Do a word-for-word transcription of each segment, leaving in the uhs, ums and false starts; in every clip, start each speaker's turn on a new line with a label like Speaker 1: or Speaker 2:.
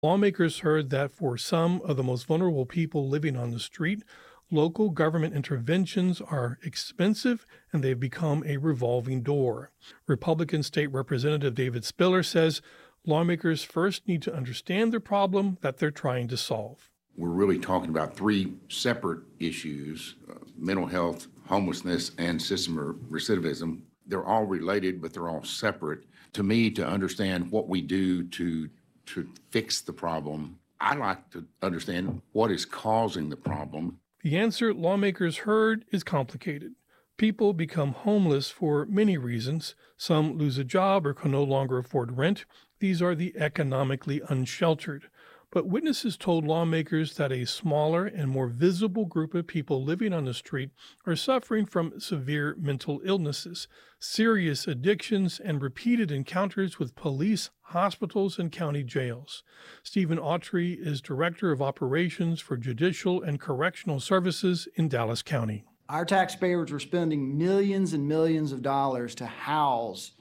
Speaker 1: Lawmakers heard that for some of the most vulnerable people living on the street, local government interventions are expensive and they've become a revolving door. Republican State Representative David Spiller says lawmakers first need to understand the problem that they're trying to solve.
Speaker 2: We're really talking about three separate issues, uh, mental health, homelessness, and system recidivism. They're all related, but they're all separate. To me, to understand what we do to, to fix the problem, I like to understand what is causing the problem.
Speaker 1: The answer lawmakers heard is complicated. People become homeless for many reasons. Some lose a job or can no longer afford rent. These are the economically unsheltered. But witnesses told lawmakers that a smaller and more visible group of people living on the street are suffering from severe mental illnesses, serious addictions, and repeated encounters with police, hospitals, and county jails. Stephen Autry is Director of Operations for Judicial and Correctional Services in Dallas County.
Speaker 3: Our taxpayers were spending millions and millions of dollars to house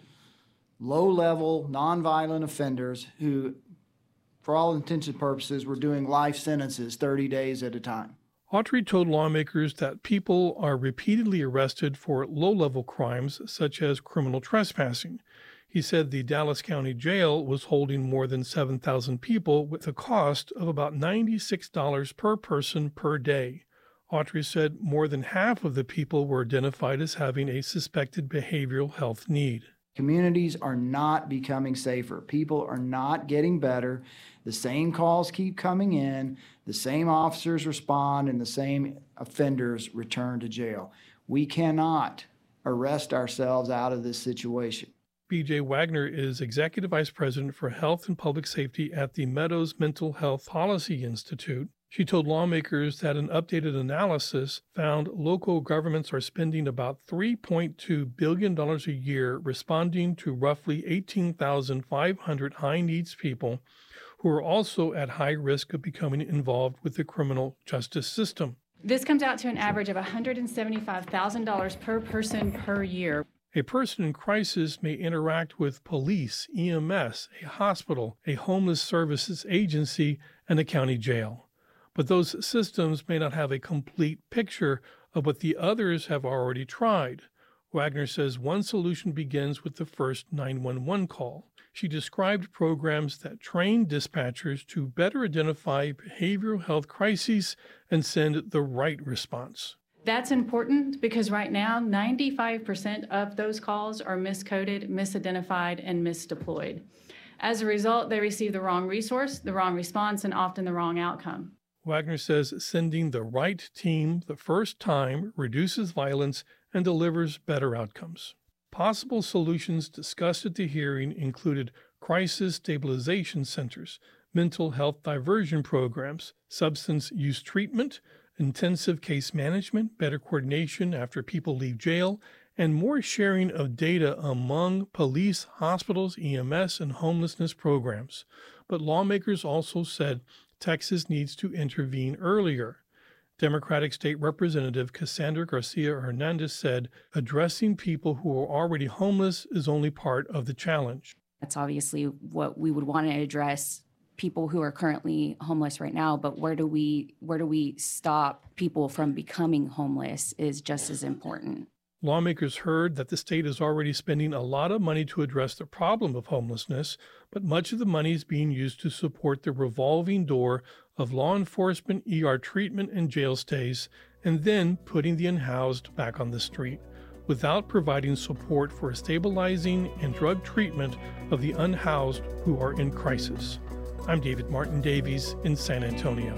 Speaker 3: low-level, nonviolent offenders who, for all intents and purposes, were doing life sentences thirty days at a time.
Speaker 1: Autry told lawmakers that people are repeatedly arrested for low-level crimes such as criminal trespassing. He said the Dallas County Jail was holding more than seven thousand people with a cost of about ninety-six dollars per person per day. Autry said more than half of the people were identified as having a suspected behavioral health need.
Speaker 3: Communities are not becoming safer. People are not getting better. The same calls keep coming in, the same officers respond, and the same offenders return to jail. We cannot arrest ourselves out of this situation.
Speaker 1: B J Wagner is Executive Vice President for Health and Public Safety at the Meadows Mental Health Policy Institute. She told lawmakers that an updated analysis found local governments are spending about three point two billion dollars a year responding to roughly eighteen thousand five hundred high-needs people who are also at high risk of becoming involved with the criminal justice system.
Speaker 4: This comes out to an average of one hundred seventy-five thousand dollars per person per year.
Speaker 1: A person in crisis may interact with police, E M S, a hospital, a homeless services agency, and a county jail. But those systems may not have a complete picture of what the others have already tried. Wagner says one solution begins with the first nine one one call. She described programs that train dispatchers to better identify behavioral health crises and send the right response.
Speaker 4: That's important because right now, ninety-five percent of those calls are miscoded, misidentified, and misdeployed. As a result, they receive the wrong resource, the wrong response, and often the wrong outcome.
Speaker 1: Wagner says sending the right team the first time reduces violence and delivers better outcomes. Possible solutions discussed at the hearing included crisis stabilization centers, mental health diversion programs, substance use treatment, intensive case management, better coordination after people leave jail, and more sharing of data among police, hospitals, E M S, and homelessness programs. But lawmakers also said Texas needs to intervene earlier. Democratic State Representative Cassandra Garcia Hernandez said addressing people who are already homeless is only part of the challenge.
Speaker 5: That's obviously what we would want to address, people who are currently homeless right now, but where do we where do we stop people from becoming homeless is just as important.
Speaker 1: Lawmakers heard that the state is already spending a lot of money to address the problem of homelessness, but much of the money is being used to support the revolving door of law enforcement, E R treatment, and jail stays, and then putting the unhoused back on the street, without providing support for stabilizing and drug treatment of the unhoused who are in crisis. I'm David Martin Davies in San Antonio.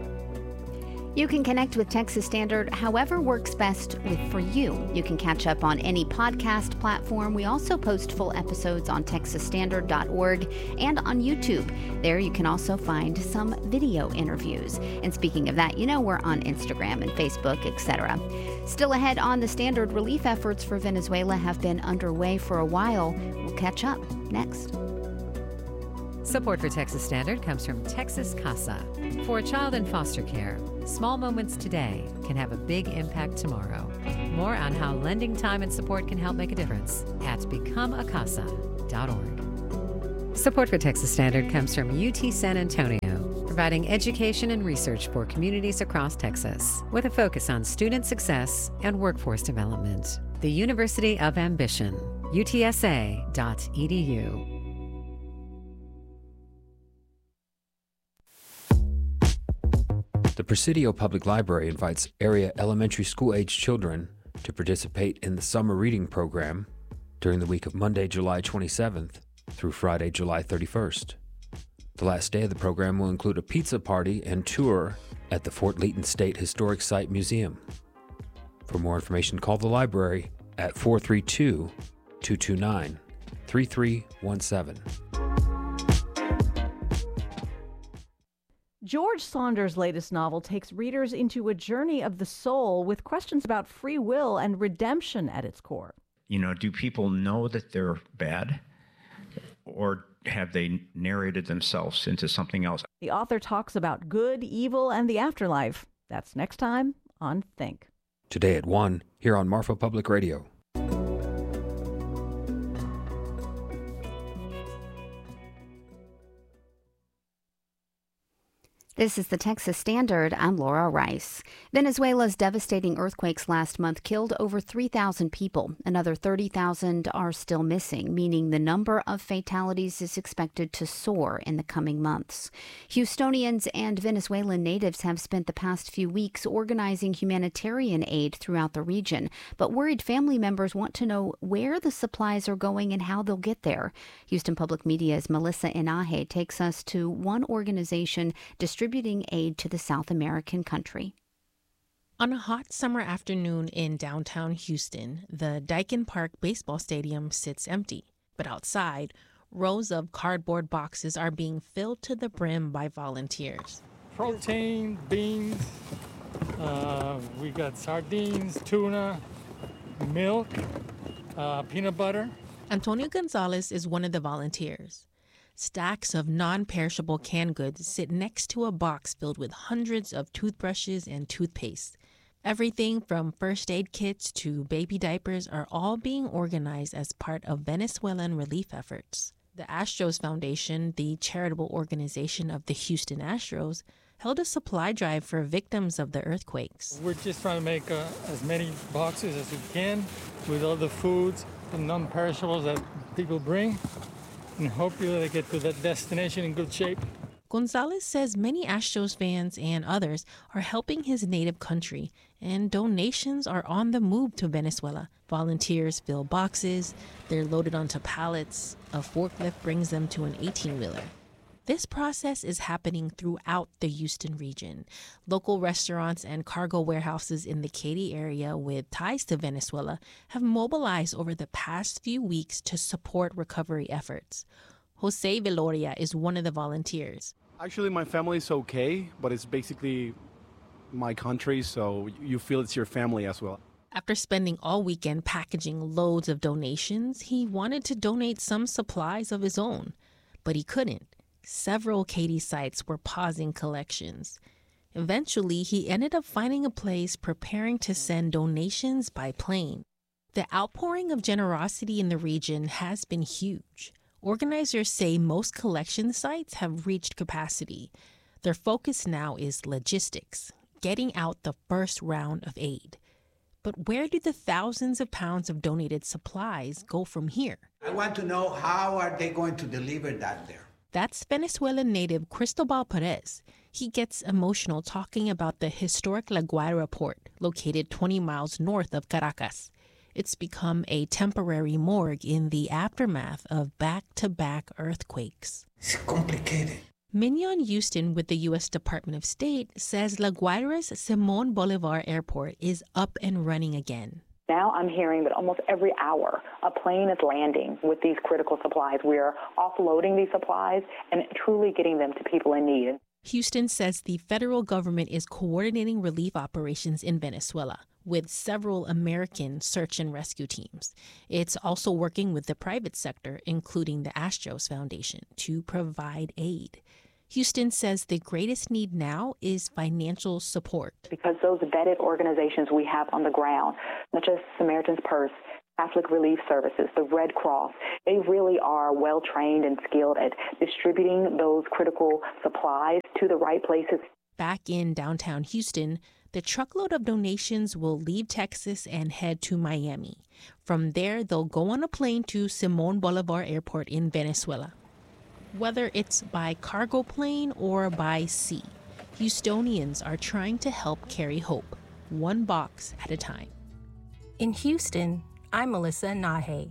Speaker 6: You can connect with Texas Standard however works best with for you. You can catch up on any podcast platform. We also post full episodes on texas standard dot org and on YouTube. There you can also find some video interviews. And speaking of that, you know we're on Instagram and Facebook, et cetera. Still ahead on the Standard, relief efforts for Venezuela have been underway for a while. We'll catch up next.
Speaker 7: Support for Texas Standard comes from Texas Casa. For a child in foster care, small moments today can have a big impact tomorrow. More on how lending time and support can help make a difference at become a casa dot org. Support for Texas Standard comes from U T San Antonio, providing education and research for communities across Texas, with a focus on student success and workforce development. The University of Ambition, U T S A dot E D U.
Speaker 8: The Presidio Public Library invites area elementary school-age children to participate in the summer reading program during the week of Monday, July twenty-seventh through Friday, July thirty-first. The last day of the program will include a pizza party and tour at the Fort Leaton State Historic Site Museum. For more information, call the library at four three two, two two nine, three three one seven.
Speaker 9: George Saunders' latest novel takes readers into a journey of the soul with questions about free will and redemption at its core.
Speaker 10: You know, do people know that they're bad? Or have they narrated themselves into something else?
Speaker 9: The author talks about good, evil, and the afterlife. That's next time on Think.
Speaker 8: Today at one, here on Marfa Public Radio.
Speaker 6: This is the Texas Standard. I'm Laura Rice. Venezuela's devastating earthquakes last month killed over three thousand people. Another thirty thousand are still missing, meaning the number of fatalities is expected to soar in the coming months. Houstonians and Venezuelan natives have spent the past few weeks organizing humanitarian aid throughout the region, but worried family members want to know where the supplies are going and how they'll get there. Houston Public Media's Melissa Inaje takes us to one organization distributing aid to the South American country.
Speaker 11: On a hot summer afternoon in downtown Houston, the Daikin Park baseball stadium sits empty. But outside, rows of cardboard boxes are being filled to the brim by volunteers.
Speaker 12: Protein, beans, uh, we got sardines, tuna, milk, uh, peanut butter.
Speaker 11: Antonio Gonzalez is one of the volunteers. Stacks of non-perishable canned goods sit next to a box filled with hundreds of toothbrushes and toothpaste. Everything from first aid kits to baby diapers are all being organized as part of Venezuelan relief efforts. The Astros Foundation, the charitable organization of the Houston Astros, held a supply drive for victims of the earthquakes.
Speaker 12: We're just trying to make uh, as many boxes as we can with all the foods and non-perishables that people bring, and hopefully they get to that destination in good shape.
Speaker 11: Gonzalez says many Astros fans and others are helping his native country, and donations are on the move to Venezuela. Volunteers fill boxes, they're loaded onto pallets, a forklift brings them to an eighteen-wheeler. This process is happening throughout the Houston region. Local restaurants and cargo warehouses in the Katy area with ties to Venezuela have mobilized over the past few weeks to support recovery efforts. Jose Veloria is one of the volunteers.
Speaker 13: Actually, my family is okay, but it's basically my country, so you feel it's your family as well.
Speaker 11: After spending all weekend packaging loads of donations, he wanted to donate some supplies of his own, but he couldn't. Several Katy sites were pausing collections. Eventually, he ended up finding a place preparing to send donations by plane. The outpouring of generosity in the region has been huge. Organizers say most collection sites have reached capacity. Their focus now is logistics, getting out the first round of aid. But where do the thousands of pounds of donated supplies go from here?
Speaker 14: I want to know, how are they going to deliver that there?
Speaker 11: That's Venezuelan native Cristobal Perez. He gets emotional talking about the historic La Guaira port, located twenty miles north of Caracas. It's become a temporary morgue in the aftermath of back-to-back earthquakes.
Speaker 14: It's complicated.
Speaker 11: Mignon Houston with the U S Department of State says La Guaira's Simón Bolívar Airport is up and running again.
Speaker 15: Now I'm hearing that almost every hour a plane is landing with these critical supplies. We are offloading these supplies and truly getting them to people in need.
Speaker 11: Houston says the federal government is coordinating relief operations in Venezuela with several American search and rescue teams. It's also working with the private sector, including the Astros Foundation, to provide aid. Houston says the greatest need now is financial support.
Speaker 15: Because those vetted organizations we have on the ground, such as Samaritan's Purse, Catholic Relief Services, the Red Cross, they really are well trained and skilled at distributing those critical supplies to the right places.
Speaker 11: Back in downtown Houston, the truckload of donations will leave Texas and head to Miami. From there, they'll go on a plane to Simón Bolivar Airport in Venezuela. Whether it's by cargo plane or by sea, Houstonians are trying to help carry hope, one box at a time.
Speaker 16: In Houston, I'm Melissa Nahe.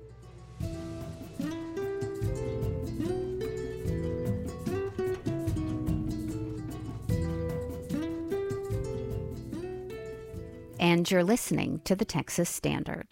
Speaker 6: And you're listening to the Texas Standard.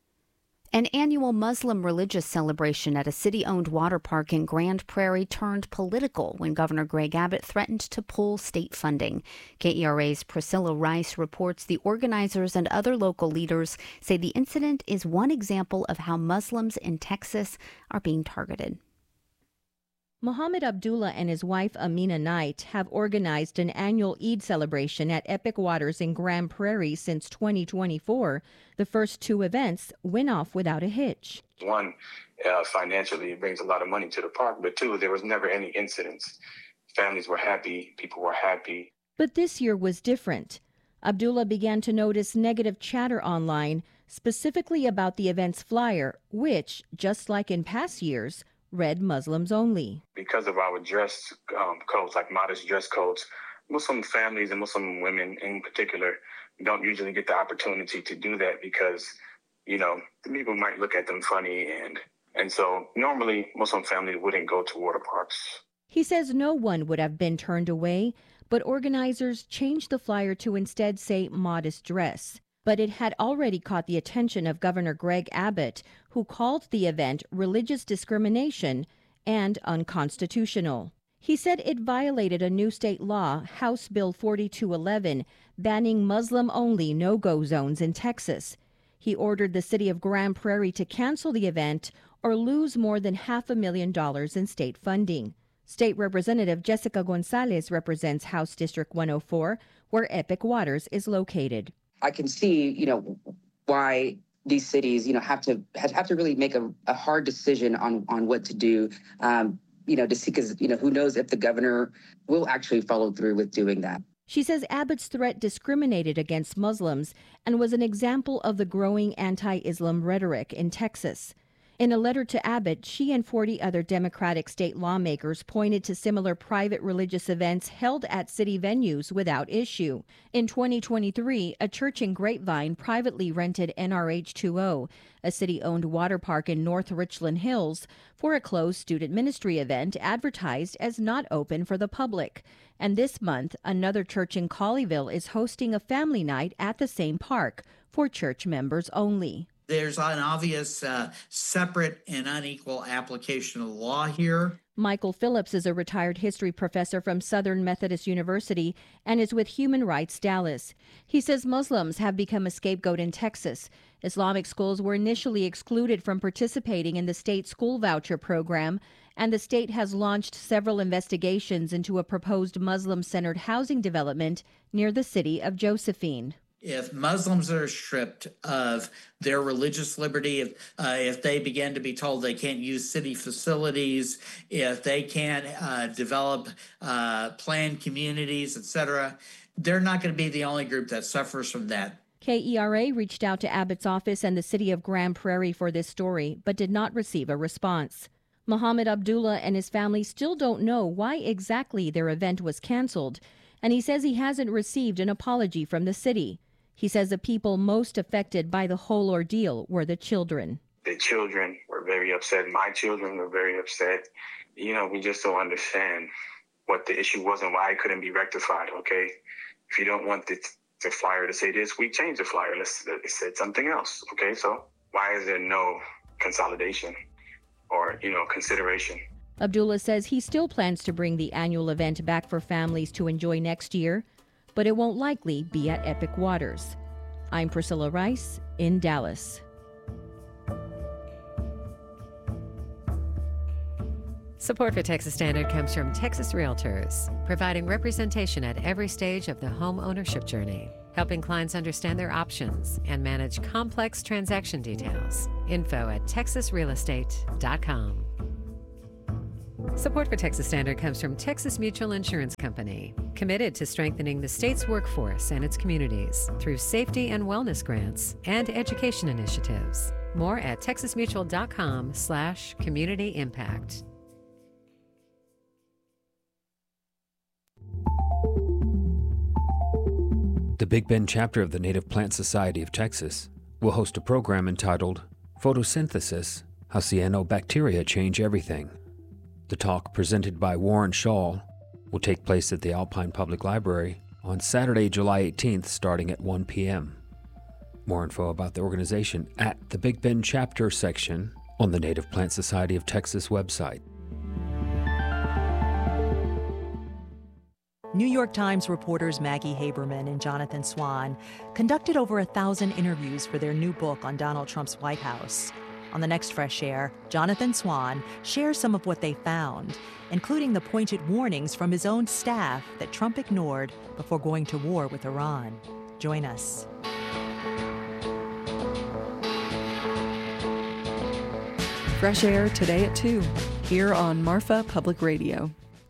Speaker 6: An annual Muslim religious celebration at a city-owned water park in Grand Prairie turned political when Governor Greg Abbott threatened to pull state funding. K E R A's Priscilla Rice reports the organizers and other local leaders say the incident is one example of how Muslims in Texas are being targeted.
Speaker 17: Mohammed Abdullah and his wife Amina Knight have organized an annual Eid celebration at Epic Waters in Grand Prairie since twenty twenty-four. The first two events went off without a hitch.
Speaker 18: One, uh, financially, it brings a lot of money to the park, but two, there was never any incidents. Families were happy, people were happy.
Speaker 17: But this year was different. Abdullah began to notice negative chatter online, specifically about the event's flyer, which, just like in past years, read Muslims only.
Speaker 18: Because of our dress um, codes, like modest dress codes, Muslim families and Muslim women in particular don't usually get the opportunity to do that because, you know, people might look at them funny. And, and so normally Muslim families wouldn't go to water parks.
Speaker 17: He says no one would have been turned away, but organizers changed the flyer to instead say modest dress. But it had already caught the attention of Governor Greg Abbott, who called the event religious discrimination and unconstitutional. He said it violated a new state law, House Bill forty-two eleven, banning Muslim-only no-go zones in Texas. He ordered the city of Grand Prairie to cancel the event or lose more than half a million dollars in state funding. State Representative Jessica Gonzalez represents House District one oh four, where Epic Waters is located.
Speaker 19: I can see, you know, why these cities, you know, have to have to really make a, a hard decision on on what to do, um, you know, to see, because, you know, who knows if the governor will actually follow through with doing that.
Speaker 17: She says Abbott's threat discriminated against Muslims and was an example of the growing anti-Islam rhetoric in Texas. In a letter to Abbott, she and forty other Democratic state lawmakers pointed to similar private religious events held at city venues without issue. In twenty twenty-three, a church in Grapevine privately rented N R H two O, a city-owned water park in North Richland Hills, for a closed student ministry event advertised as not open for the public. And this month, another church in Colleyville is hosting a family night at the same park for church members only.
Speaker 20: There's an obvious uh, separate and unequal application of the law here.
Speaker 17: Michael Phillips is a retired history professor from Southern Methodist University and is with Human Rights Dallas. He says Muslims have become a scapegoat in Texas. Islamic schools were initially excluded from participating in the state school voucher program, and the state has launched several investigations into a proposed Muslim-centered housing development near the city of Josephine.
Speaker 20: If Muslims are stripped of their religious liberty, if, uh, if they begin to be told they can't use city facilities, if they can't uh, develop uh, planned communities, et cetera, they're not going to be the only group that suffers from that.
Speaker 17: K E R A reached out to Abbott's office and the city of Grand Prairie for this story, but did not receive a response. Mohammed Abdullah and his family still don't know why exactly their event was canceled, and he says he hasn't received an apology from the city. He says the people most affected by the whole ordeal were the children.
Speaker 18: The children were very upset. My children were very upset. You know, we just don't understand what the issue was and why it couldn't be rectified, okay? If you don't want the, the flyer to say this, we change the flyer. Let's, it said something else, okay? So why is there no consolidation or, you know, consideration?
Speaker 17: Abdullah says he still plans to bring the annual event back for families to enjoy next year, but it won't likely be at Epic Waters. I'm Priscilla Rice in Dallas.
Speaker 7: Support for Texas Standard comes from Texas Realtors, providing representation at every stage of the home ownership journey. helping clients understand their options and manage complex transaction details. Info at texas real estate dot com. Support for Texas Standard comes from Texas Mutual Insurance Company, committed to strengthening the state's workforce and its communities through safety and wellness grants and education initiatives. More at texas mutual dot com slash community impact.
Speaker 8: The Big Bend chapter of the Native Plant Society of Texas will host a program entitled Photosynthesis: How Cyanobacteria Change Everything. The talk, presented by Warren Shaw, will take place at the Alpine Public Library on Saturday, July eighteenth, starting at one p.m. More info about the organization at the Big Bend chapter section on the Native Plant Society of Texas website.
Speaker 21: New York Times reporters Maggie Haberman and Jonathan Swan conducted over a thousand interviews for their new book on Donald Trump's White House. On the next Fresh Air, Jonathan Swan shares some of what they found, including the pointed warnings from his own staff that Trump ignored before going to war with Iran. Join us.
Speaker 22: Fresh Air today at two, here on Marfa Public Radio.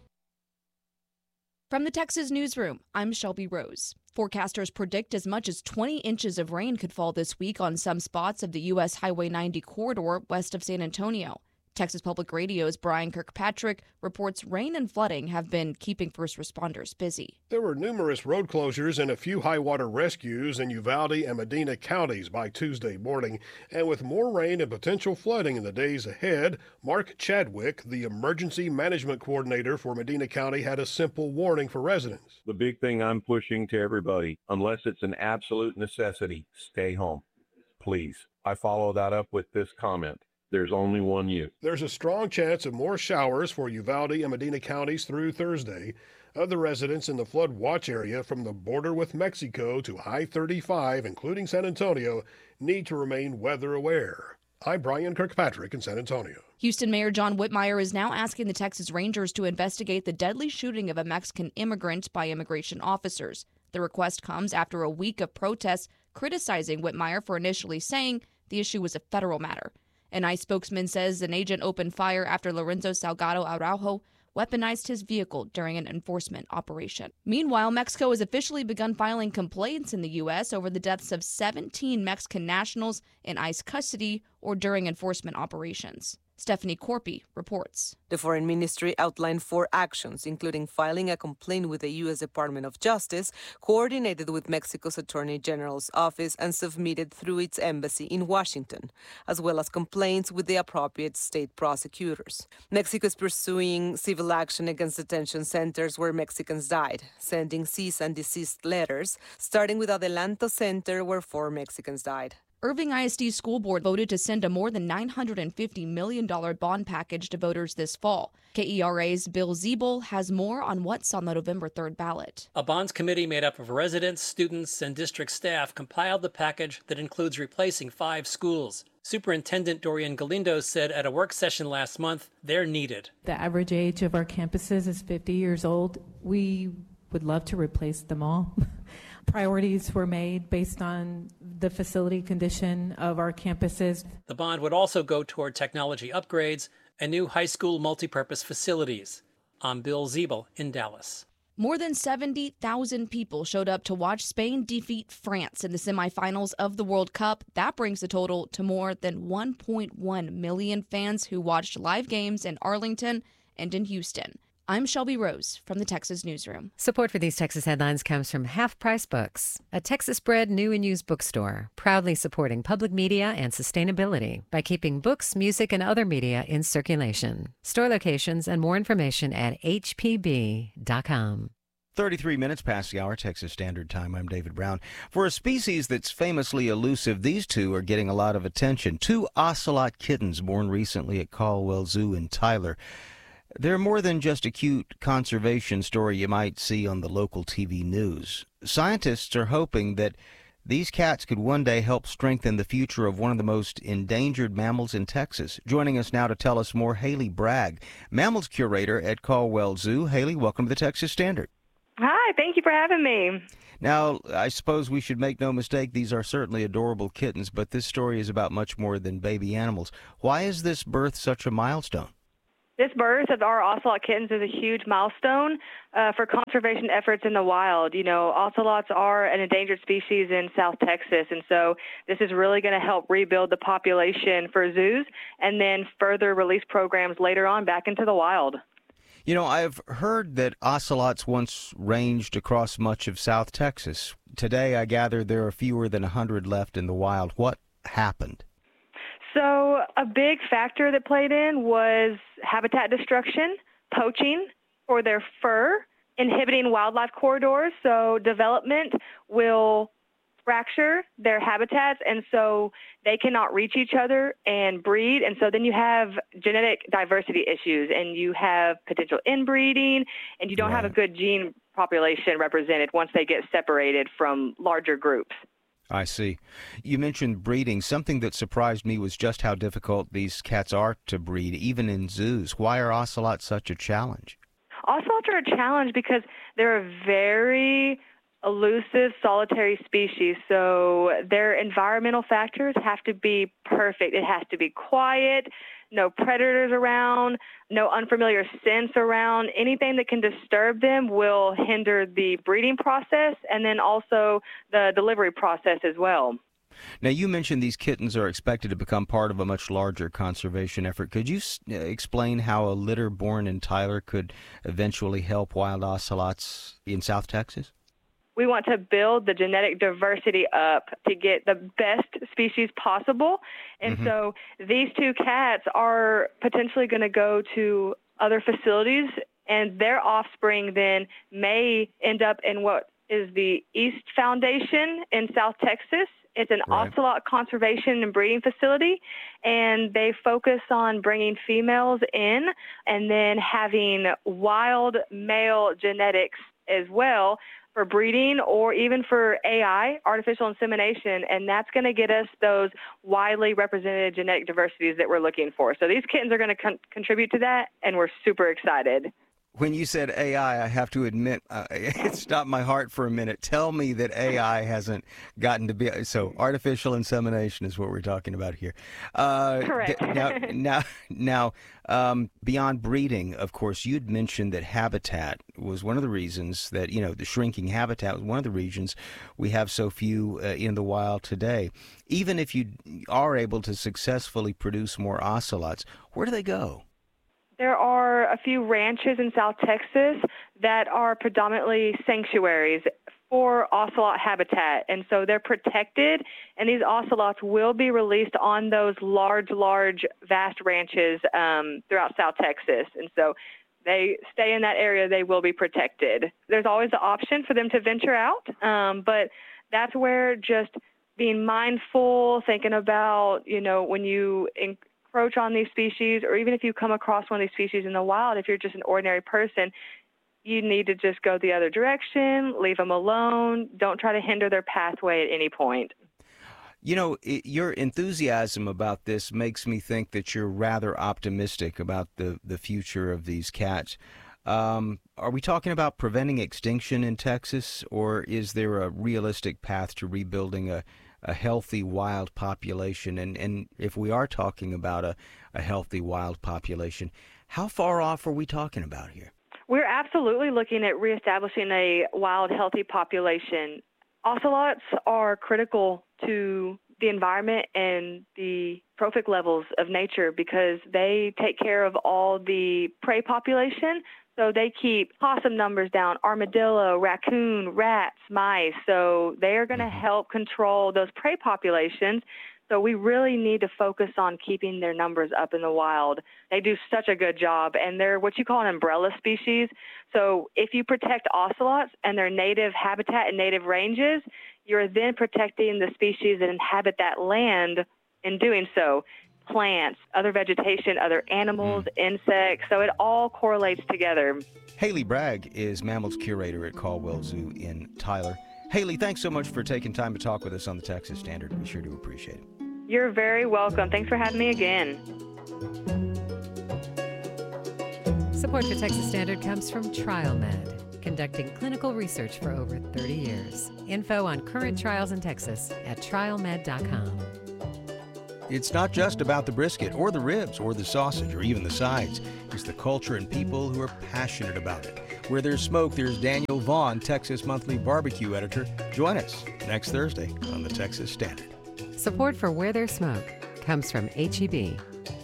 Speaker 23: From the Texas Newsroom, I'm Shelby Rose. Forecasters predict as much as twenty inches of rain could fall this week on some spots of the U S Highway ninety corridor west of San Antonio. Texas Public Radio's Brian Kirkpatrick reports rain and flooding have been keeping first responders busy.
Speaker 24: There were numerous road closures and a few high water rescues in Uvalde and Medina counties by Tuesday morning. And with more rain and potential flooding in the days ahead, Mark Chadwick, the emergency management coordinator for Medina County, had a simple warning for residents.
Speaker 25: The big thing I'm pushing to everybody, unless it's an absolute necessity, stay home. Please. I follow that up with this comment. There's only one you.
Speaker 24: There's a strong chance of more showers for Uvalde and Medina counties through Thursday. Other residents in the flood watch area from the border with Mexico to I thirty-five, including San Antonio, need to remain weather aware. I'm Brian Kirkpatrick in San Antonio.
Speaker 23: Houston Mayor John Whitmire is now asking the Texas Rangers to investigate the deadly shooting of a Mexican immigrant by immigration officers. The request comes after a week of protests criticizing Whitmire for initially saying the issue was a federal matter. An ICE spokesman says an agent opened fire after Lorenzo Salgado Araujo weaponized his vehicle during an enforcement operation. Meanwhile, Mexico has officially begun filing complaints in the U S over the deaths of seventeen Mexican nationals in ICE custody or during enforcement operations. Stephanie Corpy reports.
Speaker 26: The Foreign Ministry outlined four actions, including filing a complaint with the U S Department of Justice, coordinated with Mexico's Attorney General's office and submitted through its embassy in Washington, as well as complaints with the appropriate state prosecutors. Mexico is pursuing civil action against detention centers where Mexicans died, sending cease and desist letters, starting with Adelanto Center where four Mexicans died.
Speaker 23: Irving I S D School Board voted to send a more than nine hundred fifty million dollars bond package to voters this fall. K E R A's Bill Ziebel has more on what's on the November third ballot.
Speaker 27: A bonds committee made up of residents, students, and district staff compiled the package that includes replacing five schools. Superintendent Dorian Galindo said at a work session last month, they're needed.
Speaker 28: The average age of our campuses is fifty years old. We would love to replace them all. Priorities were made based on the facility condition of our campuses.
Speaker 27: The bond would also go toward technology upgrades and new high school multipurpose facilities. I'm Bill Ziebel in Dallas.
Speaker 23: More than seventy thousand people showed up to watch Spain defeat France in the semifinals of the World Cup. That brings the total to more than one point one million fans who watched live games in Arlington and in Houston. I'm Shelby Rose from the Texas Newsroom.
Speaker 7: Support for these Texas headlines comes from Half Price Books, a Texas-bred new and used bookstore, proudly supporting public media and sustainability by keeping books, music, and other media in circulation. Store locations and more information at h p b dot com.
Speaker 29: thirty-three minutes past the hour, Texas Standard Time. I'm David Brown. For a species that's famously elusive, these two are getting a lot of attention. Two ocelot kittens born recently at Caldwell Zoo in Tyler. They're more than just a cute conservation story you might see on the local T V news. Scientists are hoping that these cats could one day help strengthen the future of one of the most endangered mammals in Texas. Joining us now to tell us more, Haley Bragg, mammals curator at Caldwell Zoo. Haley, welcome to the Texas Standard.
Speaker 30: Hi,
Speaker 1: thank you for having me.
Speaker 29: Now, I suppose we should make no mistake, these are certainly adorable kittens, but this story is about much more than baby animals. Why is this birth such a milestone?
Speaker 1: This birth of our ocelot kittens is a huge milestone uh, for conservation efforts in the wild. You know, ocelots are an endangered species in South Texas, and so this is really going to help rebuild the population for zoos and then further release programs later on back into the wild.
Speaker 29: You know, I've heard that ocelots once ranged across much of South Texas. Today, I gather there are fewer than one hundred left in the wild. What happened?
Speaker 1: So a big factor that played in was habitat destruction, poaching for their fur, inhibiting wildlife corridors. So development will fracture their habitats, and so they cannot reach each other and breed. And so then you have genetic diversity issues, and you have potential inbreeding, and you don't right. have a good gene population represented once they get separated from larger groups.
Speaker 29: I see. You mentioned breeding. Something that surprised me was just how difficult these cats are to breed, even in zoos. Why are ocelots such a challenge?
Speaker 1: Ocelots are a challenge because they're a very elusive solitary species, so their environmental factors have to be perfect. It has to be quiet, no predators around, no unfamiliar scents around. Anything that can disturb them will hinder the breeding process and then also the delivery process as well.
Speaker 29: Now, you mentioned these kittens are expected to become part of a much larger conservation effort. Could you s- explain how a litter born in Tyler could eventually help wild ocelots in South Texas?
Speaker 1: We want to build the genetic diversity up to get the best species possible. And mm-hmm. so these two cats are potentially going to go to other facilities, and their offspring then may end up in what is the East Foundation in South Texas. It's an right. ocelot conservation and breeding facility, and they focus on bringing females in and then having wild male genetics as well for breeding or even for A I, artificial insemination, and that's going to get us those widely represented genetic diversities that we're looking for. So these kittens are going to con- contribute to that, and we're super excited.
Speaker 29: When you said A I, I have to admit, uh, it stopped my heart for a minute. Tell me that A I hasn't gotten to be, so artificial insemination is what we're talking about here. Uh,
Speaker 1: Correct.
Speaker 29: Th- now, now, now um, beyond breeding, of course, you'd mentioned that habitat was one of the reasons that, you know, the shrinking habitat was one of the reasons we have so few uh, in the wild today. Even if you are able to successfully produce more ocelots, where do they go?
Speaker 1: There are a few ranches in South Texas that are predominantly sanctuaries for ocelot habitat, and so they're protected, and these ocelots will be released on those large, large, vast ranches um, throughout South Texas, and so they stay in that area. They will be protected. There's always the option for them to venture out, um, but that's where just being mindful, thinking about, you know, when you in- approach on these species, or even if you come across one of these species in the wild, if you're just an ordinary person, you need to just go the other direction, leave them alone, don't try to hinder their pathway at any point.
Speaker 29: You know, it, your enthusiasm about this makes me think that you're rather optimistic about the, the future of these cats. Um, are we talking about preventing extinction in Texas, or is there a realistic path to rebuilding a a healthy wild population? And, and if we are talking about a, a healthy wild population, how far off are we talking about here?
Speaker 1: We're absolutely looking at reestablishing a wild, healthy population. Ocelots are critical to the environment and the trophic levels of nature because they take care of all the prey population. So they keep possum numbers down, armadillo, raccoon, rats, mice. So they are going to help control those prey populations. So we really need to focus on keeping their numbers up in the wild. They do such a good job, and they're what you call an umbrella species. So if you protect ocelots and their native habitat and native ranges, you're then protecting the species that inhabit that land in doing so. Plants, other vegetation, other animals, mm. insects. So it all correlates together.
Speaker 29: Haley Bragg is Mammals Curator at Caldwell Zoo in Tyler. Haley, thanks so much for taking time to talk with us on the Texas Standard. We sure do appreciate it.
Speaker 1: You're very welcome. Thanks for having me again.
Speaker 7: Support for Texas Standard comes from TrialMed. conducting clinical research for over thirty years. Info on current trials in Texas at trial med dot com.
Speaker 29: It's not just about the brisket or the ribs or the sausage or even the sides. It's the culture and people who are passionate about it. Where there's smoke, there's Daniel Vaughn, Texas Monthly Barbecue editor. Join us next Thursday on the Texas Standard.
Speaker 7: Support for Where There's Smoke comes from H E B.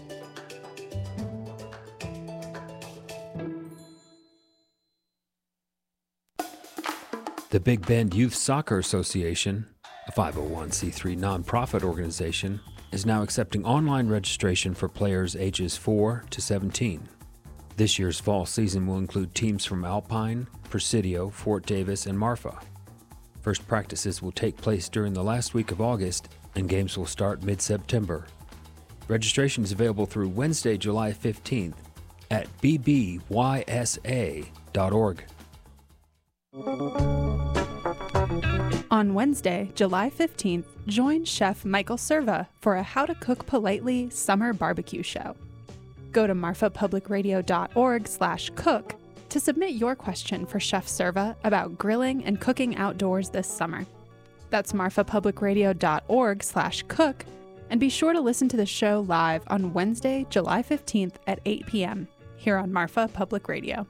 Speaker 8: The Big Bend Youth Soccer Association, a five oh one c three nonprofit organization, is now accepting online registration for players ages four to seventeen. This year's fall season will include teams from Alpine, Presidio, Fort Davis, and Marfa. First practices will take place during the last week of August, and games will start mid-September. Registration is available through Wednesday, July fifteenth at b b y s a dot org.
Speaker 2: On Wednesday, July fifteenth, join Chef Michael Serva for a How to Cook Politely summer barbecue show. Go to marfa public radio dot org slash cook to submit your question for Chef Serva about grilling and cooking outdoors this summer. That's marfa public radio dot org slash cook, and be sure to listen to the show live on Wednesday, July fifteenth at eight p.m. here on Marfa Public Radio.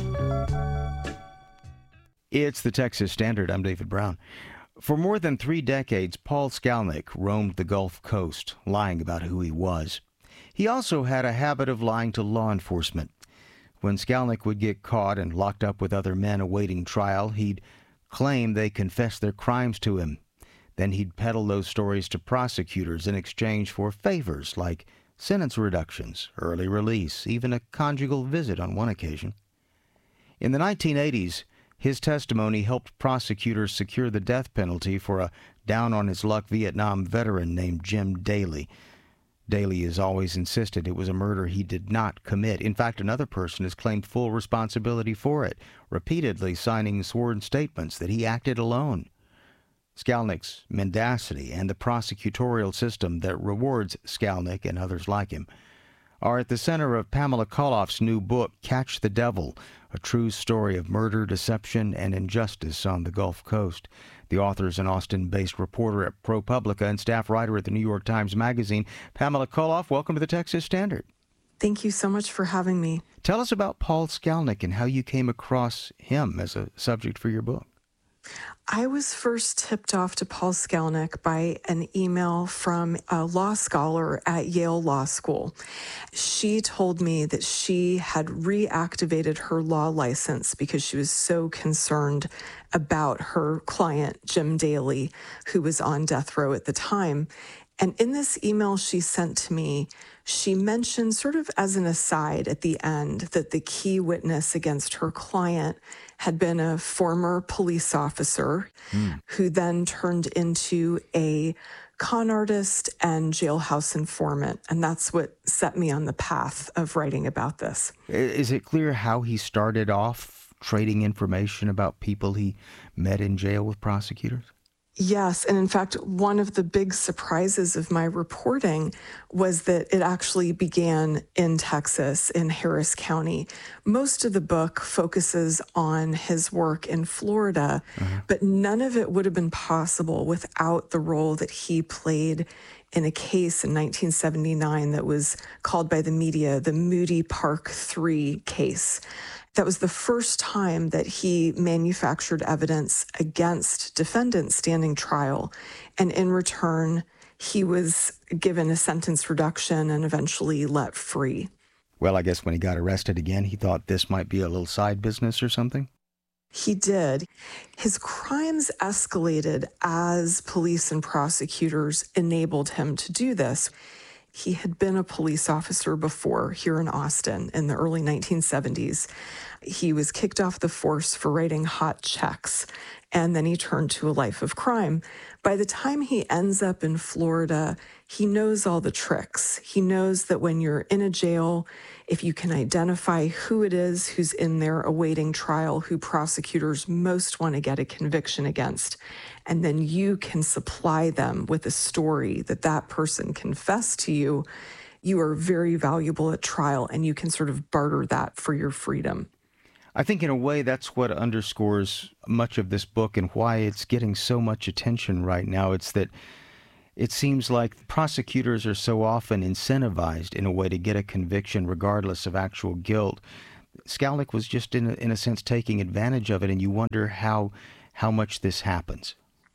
Speaker 29: It's the Texas Standard. I'm David Brown. For more than three decades, Paul Skalnick roamed the Gulf Coast, lying about who he was. He also had a habit of lying to law enforcement. When Skalnick would get caught and locked up with other men awaiting trial, he'd claim they confessed their crimes to him. Then he'd peddle those stories to prosecutors in exchange for favors like sentence reductions, early release, even a conjugal visit on one occasion. In the nineteen eighties, his testimony helped prosecutors secure the death penalty for a down-on-his-luck Vietnam veteran named Jim Daly. Daly has always insisted it was a murder he did not commit. In fact, another person has claimed full responsibility for it, repeatedly signing sworn statements that he acted alone. Skalnick's mendacity and the prosecutorial system that rewards Skalnick and others like him are at the center of Pamela Koloff's new book, Catch the Devil, a true story of murder, deception, and injustice on the Gulf Coast. The author is an Austin-based reporter at ProPublica and staff writer at the New York Times Magazine. Pamela Koloff, welcome to the Texas Standard.
Speaker 3: Thank you so much for having me.
Speaker 29: Tell us about Paul Skalnick and how you came across him as a subject for your book.
Speaker 3: I was first tipped off to Paul Skalnick by an email from a law scholar at Yale Law School. She told me that she had reactivated her law license because she was so concerned about her client, Jim Daly, who was on death row at the time. And in this email she sent to me, she mentioned sort of as an aside at the end that the key witness against her client had been a former police officer mm. who then turned into a con artist and jailhouse informant. And that's what set me on the path of writing about this.
Speaker 29: Is it clear how he started off trading information about people he met in jail with prosecutors?
Speaker 3: Yes, and in fact, one of the big surprises of my reporting was that it actually began in Texas, in Harris County. Most of the book focuses on his work in Florida, uh-huh. but none of it would have been possible without the role that he played in a case in nineteen seventy-nine that was called by the media the Moody Park three case. That was the first time that he manufactured evidence against defendants standing trial, and in return, he was given a sentence reduction and eventually let free.
Speaker 29: Well, I guess when he got arrested again, he thought this might be a little side business or something?
Speaker 3: He did. His crimes escalated as police and prosecutors enabled him to do this. He had been a police officer before here in Austin in the early nineteen seventies. He was kicked off the force for writing hot checks, and then he turned to a life of crime. By the time he ends up in Florida, he knows all the tricks. He knows that when you're in a jail, if you can identify who it is who's in there awaiting trial, who prosecutors most want to get a conviction against, and then you can supply them with a story that that person confessed to you, you are very valuable at trial, and you can sort of barter that for your freedom.
Speaker 29: I think in a way that's what underscores much of this book and why it's getting so much attention right now. It's that it seems like prosecutors are so often incentivized in a way to get a conviction regardless of actual guilt. Skalnick was just, in a, in a sense, taking advantage of it, and you wonder how how much this happens.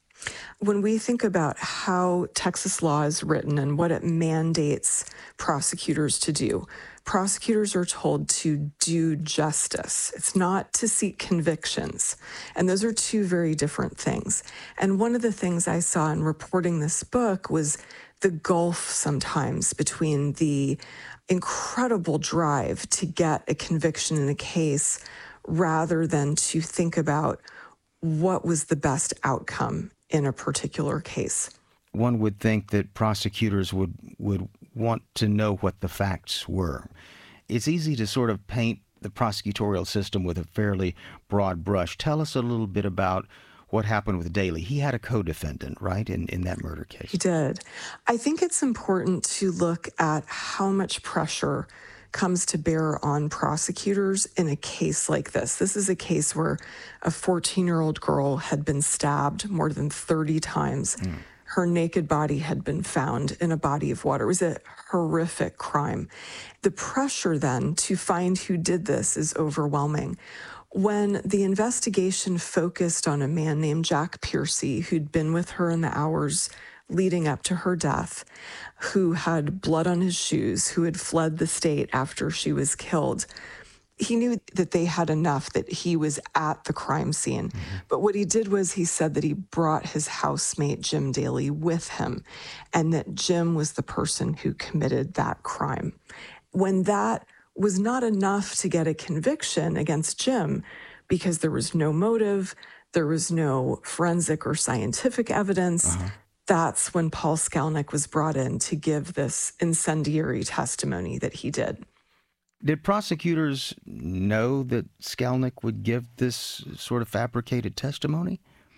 Speaker 3: When we think about how Texas law is written and what it mandates prosecutors to do, prosecutors are told to do justice. It's not to seek convictions. And those are two very different things. And one of the things I saw in reporting this book was the gulf sometimes between the incredible drive to get a conviction in a case rather than to think about what was the best outcome in a particular case.
Speaker 29: One would think that prosecutors would, would want to know what the facts were. It's easy to sort of paint the prosecutorial system with a fairly broad brush. Tell us a little bit about what happened with Daley. He had a co-defendant, right, in, in that murder case?
Speaker 3: He did. I think it's important to look at how much pressure comes to bear on prosecutors in a case like this. This is a case where a fourteen-year-old girl had been stabbed more than thirty times. Mm. Her naked body had been found in a body of water. It was a horrific crime. The pressure then to find who did this is overwhelming. When the investigation focused on a man named Jack Piercy, who'd been with her in the hours leading up to her death, who had blood on his shoes, who had fled the state after she was killed, he knew that they had enough, that he was at the crime scene. Mm-hmm. But what he did was he said that he brought his housemate, Jim Daley, with him, and that Jim was the person who committed that crime. When that was not enough to get a conviction against Jim, because there was no motive, there was no forensic or scientific evidence, uh-huh. That's when Paul Skalnick was brought in to give this incendiary testimony that he did.
Speaker 29: Did prosecutors know that Skalnick would give this sort of fabricated testimony?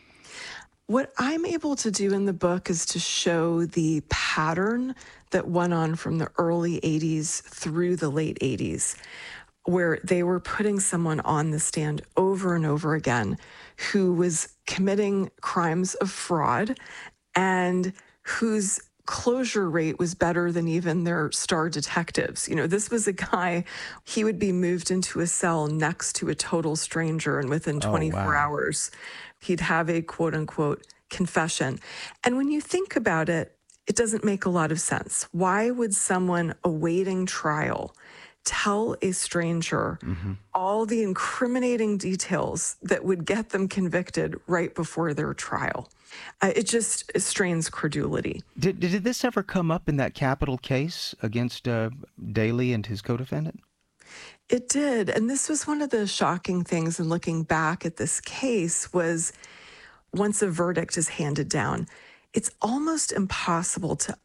Speaker 3: What I'm able to do in the book is to show the pattern that went on from the early eighties through the late eighties, where they were putting someone on the stand over and over again who was committing crimes of fraud and whose closure rate was better than even their star detectives. You know, this was a guy, he would be moved into a cell next to a total stranger, and within twenty-four oh, wow. hours, he'd have a quote unquote confession. And when you think about it, it doesn't make a lot of sense. Why would someone awaiting trial tell a stranger mm-hmm. all the incriminating details that would get them convicted right before their trial? Uh, it just it strains credulity.
Speaker 29: Did, did this ever come up in that capital case against uh, Daley and his co-defendant?
Speaker 3: It did. And this was one of the shocking things in looking back at this case was once a verdict is handed down, it's almost impossible to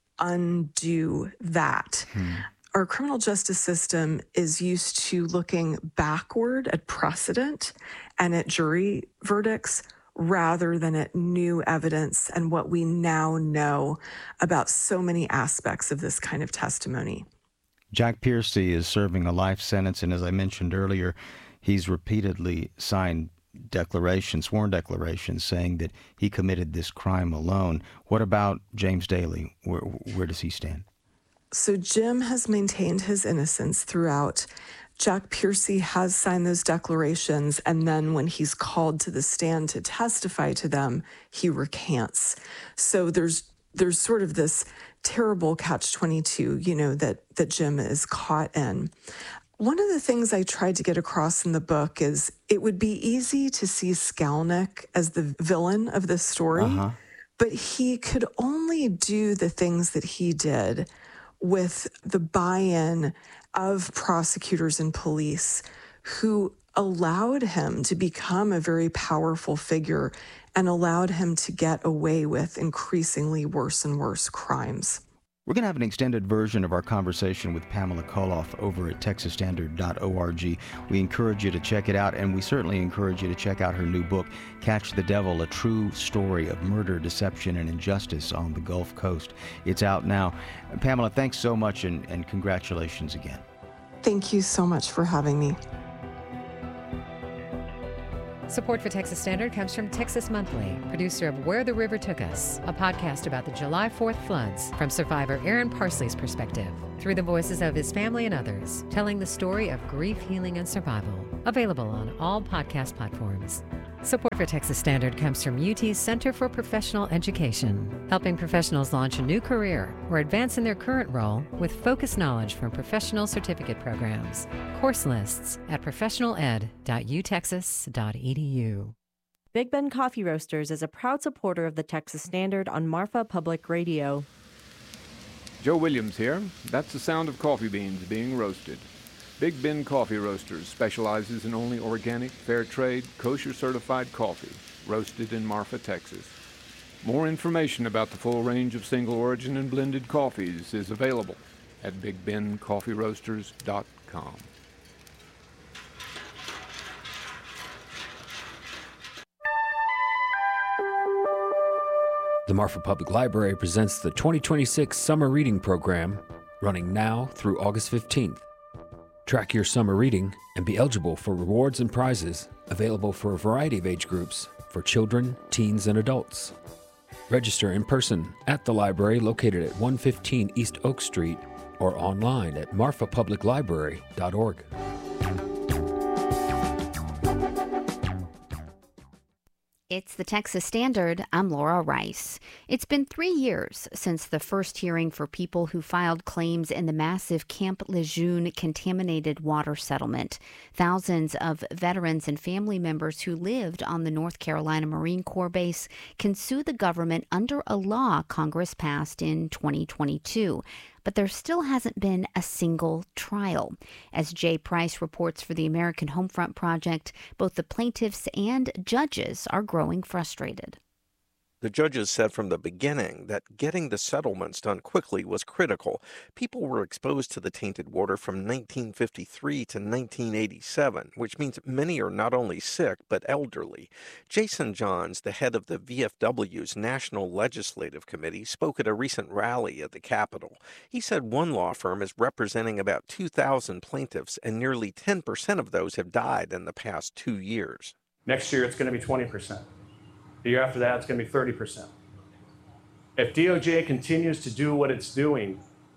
Speaker 3: undo that. Hmm. Our criminal justice system is used to looking backward at precedent and at jury verdicts rather than at new evidence and what we now know about so many aspects of this kind of testimony.
Speaker 29: Jack Piercy is serving a life sentence, and as I mentioned earlier, he's repeatedly signed declarations, sworn declarations, saying that he committed this crime alone. What about James Daley? Where, where does he stand?
Speaker 3: So Jim has maintained his innocence throughout. Jack Piercy has signed those declarations, and then when he's called to the stand to testify to them, he recants. So there's there's sort of this terrible catch twenty-two, you know, that, that Jim is caught in. One of the things I tried to get across in the book is it would be easy to see Skalnick as the villain of this story, uh-huh. but he could only do the things that he did with the buy-in of prosecutors and police who allowed him to become a very powerful figure and allowed him to get away with increasingly worse and worse crimes.
Speaker 29: We're going to have an extended version of our conversation with Pamela Koloff over at texas standard dot org. We encourage you to check it out, and we certainly encourage you to check out her new book, Catch the Devil, A True Story of Murder, Deception, and Injustice on the Gulf Coast. It's out now. Pamela, thanks so much, and, and congratulations again.
Speaker 3: Thank you so much for having me.
Speaker 7: Support for Texas Standard comes from Texas Monthly, producer of Where the River Took Us, a podcast about the July fourth floods from survivor Aaron Parsley's perspective, through the voices of his family and others, telling the story of grief, healing, and survival. Available on all podcast platforms. Support for Texas Standard comes from U T's Center for Professional Education, helping professionals launch a new career or advance in their current role with focused knowledge from professional certificate programs. Course lists at professional ed dot u texas dot e d u.
Speaker 4: Big Ben Coffee Roasters is a proud supporter of the Texas Standard on Marfa Public Radio.
Speaker 5: Joe Williams here. That's the sound of coffee beans being roasted. Big Ben Coffee Roasters specializes in only organic, fair trade, kosher certified coffee, roasted in Marfa, Texas. More information about the full range of single origin and blended coffees is available at big ben coffee roasters dot com.
Speaker 8: The Marfa Public Library presents the twenty twenty-six Summer Reading Program, running now through August fifteenth. Track your summer reading and be eligible for rewards and prizes available for a variety of age groups for children, teens, and adults. Register in person at the library located at one fifteen East Oak Street or online at marfa public library dot org.
Speaker 6: It's the Texas Standard. I'm Laura Rice. It's been three years since the first hearing for people who filed claims in the massive Camp Lejeune contaminated water settlement. Thousands of veterans and family members who lived on the North Carolina Marine Corps base can sue the government under a law Congress passed in twenty twenty-two. But there still hasn't been a single trial. As Jay Price reports for the American Homefront Project, both the plaintiffs and judges are growing frustrated.
Speaker 9: The judges said from the beginning that getting the settlements done quickly was critical. People were exposed to the tainted water from nineteen fifty-three to nineteen eighty-seven, which means many are not only sick but elderly. Jason Johns, the head of the V F W's National Legislative Committee, spoke at a recent rally at the Capitol. He said one law firm is representing about two thousand plaintiffs, and nearly ten percent of those have died in the past two years.
Speaker 10: Next year, it's going to be twenty percent. The year after that, it's going to be thirty percent. If D O J continues to do what it's doing,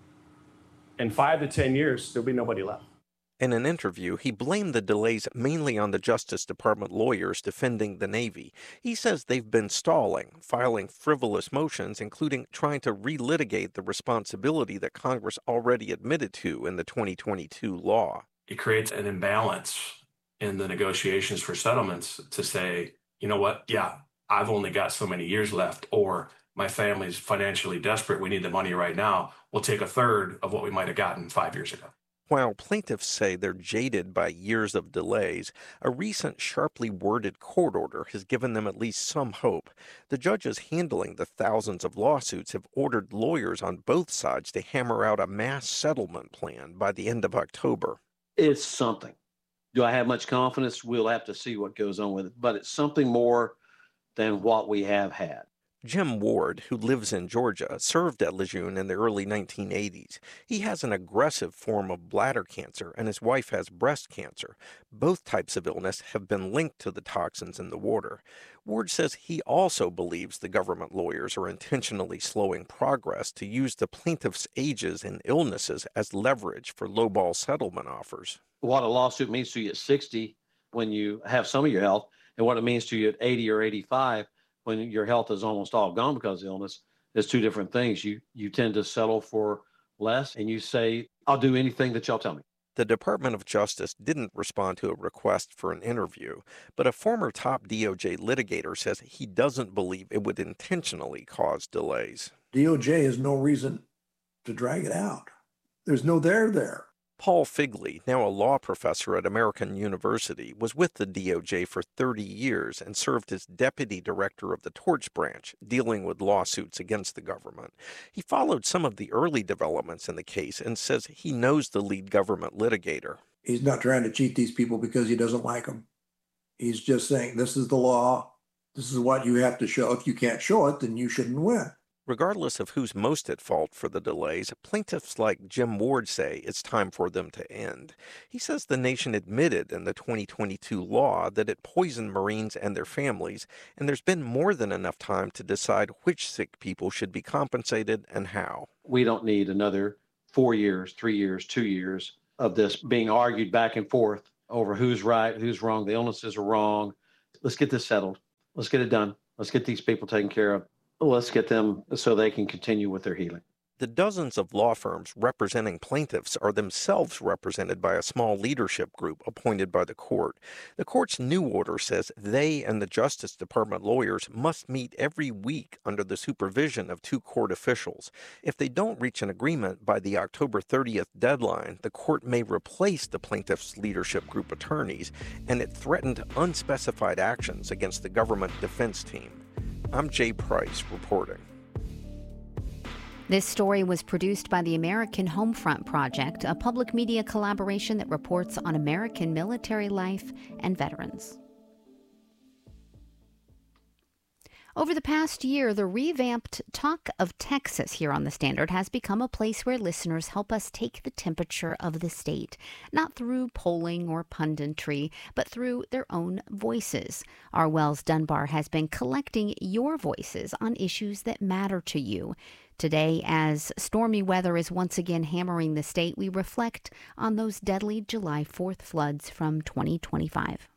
Speaker 10: in five to ten years, there'll be nobody left.
Speaker 9: In an interview, he blamed the delays mainly on the Justice Department lawyers defending the Navy. He says they've been stalling, filing frivolous motions, including trying to relitigate the responsibility that Congress already admitted to in the twenty twenty-two law.
Speaker 11: It creates an imbalance in the negotiations for settlements to say, you know what, yeah, I've only got so many years left, or my family's financially desperate, we need the money right now. We'll take a third of what we might have gotten five years ago.
Speaker 9: While plaintiffs say they're jaded by years of delays, a recent sharply worded court order has given them at least some hope. The judges handling the thousands of lawsuits have ordered lawyers on both sides to hammer out a mass settlement plan by the end of October.
Speaker 12: It's something. Do I have much confidence? We'll have to see what goes on with it, but it's something more than what we have had.
Speaker 9: Jim Ward, who lives in Georgia, served at Lejeune in the early nineteen eighties. He has an aggressive form of bladder cancer, and his wife has breast cancer. Both types of illness have been linked to the toxins in the water. Ward says he also believes the government lawyers are intentionally slowing progress to use the plaintiffs' ages and illnesses as leverage for lowball settlement offers.
Speaker 12: What a lawsuit means to you at sixty when you have some of your health, and what it means to you at eighty or eighty-five when your health is almost all gone because of illness, is two different things. You you tend to settle for less, and you say, I'll do anything that y'all tell me.
Speaker 9: The Department of Justice didn't respond to a request for an interview, but a former top D O J litigator says he doesn't believe it would intentionally cause delays.
Speaker 13: D O J has no reason to drag it out. There's no there there.
Speaker 9: Paul Figley, now a law professor at American University, was with the D O J for thirty years and served as deputy director of the Torch Branch, dealing with lawsuits against the government. He followed some of the early developments in the case and says he knows the lead government litigator.
Speaker 13: He's not trying to cheat these people because he doesn't like them. He's just saying, this is the law. This is what you have to show. If you can't show it, then you shouldn't win.
Speaker 9: Regardless of who's most at fault for the delays, plaintiffs like Jim Ward say it's time for them to end. He says the nation admitted in the twenty twenty-two law that it poisoned Marines and their families, and there's been more than enough time to decide which sick people should be compensated and how.
Speaker 12: We don't need another four years, three years, two years of this being argued back and forth over who's right, who's wrong. The illnesses are wrong. Let's get this settled. Let's get it done. Let's get these people taken care of. Let's get them so they can continue with their healing.
Speaker 9: The dozens of law firms representing plaintiffs are themselves represented by a small leadership group appointed by the court. The court's new order says they and the Justice Department lawyers must meet every week under the supervision of two court officials. If they don't reach an agreement by the October thirtieth deadline, the court may replace the plaintiffs' leadership group attorneys, and it threatened unspecified actions against the government defense team. I'm Jay Price reporting.
Speaker 6: This story was produced by the American Homefront Project, a public media collaboration that reports on American military life and veterans. Over the past year, the revamped Talk of Texas here on The Standard has become a place where listeners help us take the temperature of the state, not through polling or punditry, but through their own voices. Our Wells Dunbar has been collecting your voices on issues that matter to you. Today, as stormy weather is once again hammering the state, we reflect on those deadly July fourth floods from twenty twenty-five.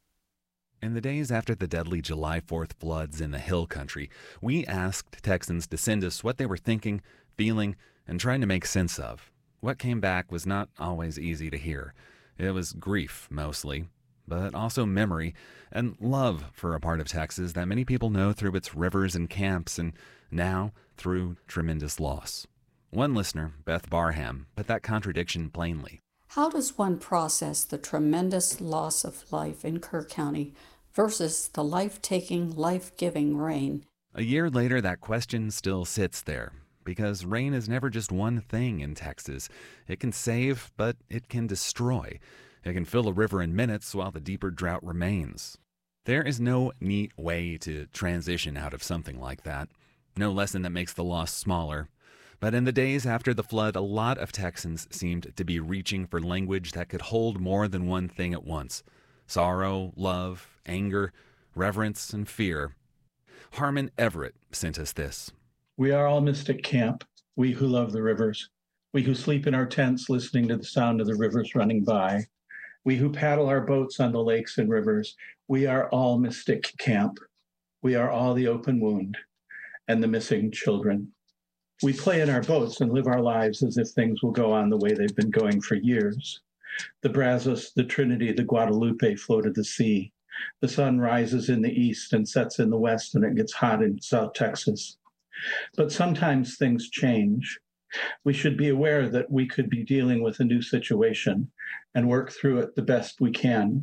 Speaker 14: In the days after the deadly July fourth floods in the Hill Country, we asked Texans to send us what they were thinking, feeling, and trying to make sense of. What came back was not always easy to hear. It was grief, mostly, but also memory and love for a part of Texas that many people know through its rivers and camps, and now through tremendous loss. One listener, Beth Barham, put that contradiction plainly.
Speaker 15: How does one process the tremendous loss of life in Kerr County versus the life-taking, life-giving rain?
Speaker 14: A year later, that question still sits there, because rain is never just one thing in Texas. It can save, but it can destroy. It can fill a river in minutes while the deeper drought remains. There is no neat way to transition out of something like that. No lesson that makes the loss smaller. But in the days after the flood, a lot of Texans seemed to be reaching for language that could hold more than one thing at once. Sorrow, love, anger, reverence, and fear. Harmon Everett sent us this.
Speaker 16: We are all Mystic Camp, we who love the rivers. We who sleep in our tents listening to the sound of the rivers running by. We who paddle our boats on the lakes and rivers. We are all Mystic Camp. We are all the open wound and the missing children. We play in our boats and live our lives as if things will go on the way they've been going for years. The Brazos, the Trinity, the Guadalupe flow to the sea. The sun rises in the east and sets in the west, and it gets hot in South Texas. But sometimes things change. We should be aware that we could be dealing with a new situation and work through it the best we can.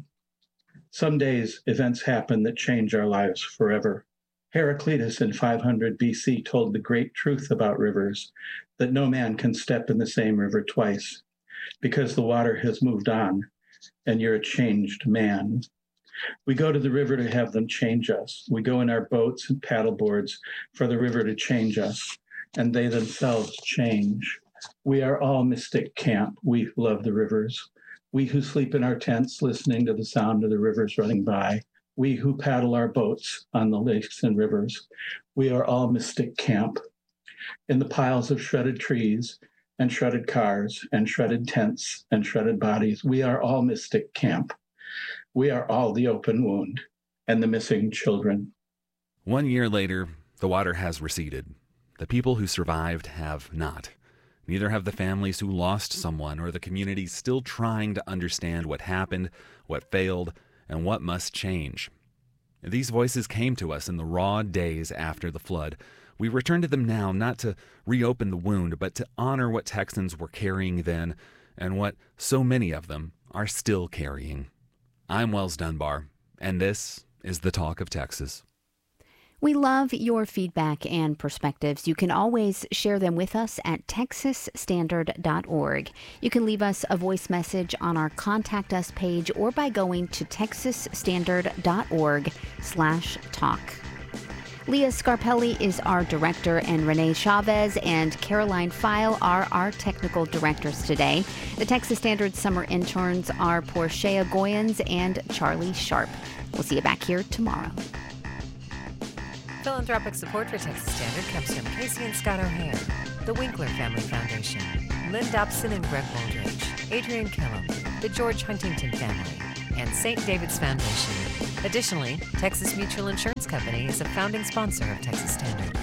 Speaker 16: Some days, events happen that change our lives forever. Heraclitus in five hundred B C told the great truth about rivers, that no man can step in the same river twice, because the water has moved on, and you're a changed man. We go to the river to have them change us. We go in our boats and paddleboards for the river to change us, and they themselves change. We are all Mystic Camp, we who love the rivers. We who sleep in our tents listening to the sound of the rivers running by. We who paddle our boats on the lakes and rivers. We are all Mystic Camp. In the piles of shredded trees and shredded cars and shredded tents and shredded bodies, we are all Mystic Camp. We are all the open wound and the missing children.
Speaker 14: One year later, the water has receded. The people who survived have not. Neither have the families who lost someone or the communities still trying to understand what happened, what failed, and what must change. These voices came to us in the raw days after the flood. We return to them now, not to reopen the wound, but to honor what Texans were carrying then and what so many of them are still carrying. I'm Wells Dunbar, and this is the Talk of Texas.
Speaker 6: We love your feedback and perspectives. You can always share them with us at texas standard dot org. You can leave us a voice message on our Contact Us page or by going to texas standard dot org slash talk. Leah Scarpelli is our director, and Renee Chavez and Caroline File are our technical directors today. The Texas Standard summer interns are Portia Goyens and Charlie Sharp. We'll see you back here tomorrow.
Speaker 7: Philanthropic support for Texas Standard comes from Casey and Scott O'Hare, the Winkler Family Foundation, Lynn Dobson and Greg Waldridge, Adrian Kellum, the George Huntington family, and Saint David's Foundation. Additionally, Texas Mutual Insurance Company is a founding sponsor of Texas Standard.